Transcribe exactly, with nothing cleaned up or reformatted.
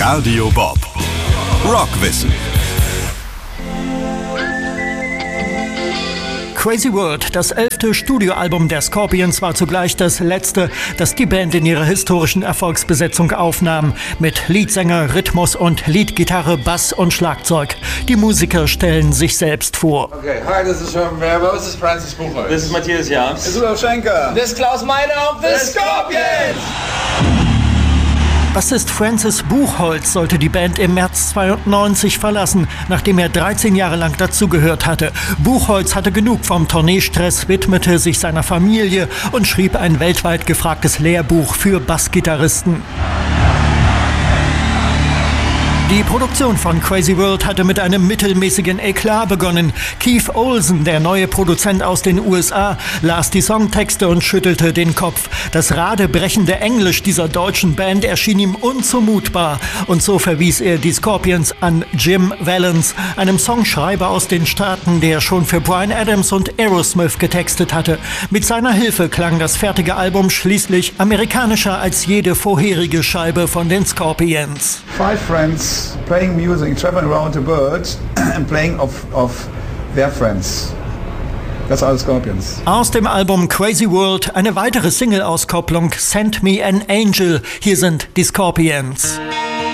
Radio Bob. Rockwissen. Crazy World, das elfte Studioalbum der Scorpions, war zugleich das letzte, das die Band in ihrer historischen Erfolgsbesetzung aufnahm. Mit Leadsänger, Rhythmus und Leadgitarre, Bass und Schlagzeug. Die Musiker stellen sich selbst vor. Okay, hi, this is Herman Verbo, this is Francis Buchholz. This is Matthias Jans. This is Rudolf Schenker. This is Klaus Meine of the Scorpions! Bassist Francis Buchholz sollte die Band im März zweiundneunzig verlassen, nachdem er dreizehn Jahre lang dazugehört hatte. Buchholz hatte genug vom Tourneestress, widmete sich seiner Familie und schrieb ein weltweit gefragtes Lehrbuch für Bassgitarristen. Die Produktion von Crazy World hatte mit einem mittelmäßigen Eklat begonnen. Keith Olsen, der neue Produzent aus den U S A, las die Songtexte und schüttelte den Kopf. Das radebrechende Englisch dieser deutschen Band erschien ihm unzumutbar. Und so verwies er die Scorpions an Jim Vallance, einem Songschreiber aus den Staaten, der schon für Bryan Adams und Aerosmith getextet hatte. Mit seiner Hilfe klang das fertige Album schließlich amerikanischer als jede vorherige Scheibe von den Scorpions. Five friends playing music, traveling around the world and playing of, of their friends. That's all Scorpions. Aus dem Album Crazy World eine weitere Single-Auskopplung, Send Me an Angel. Hier sind die Scorpions.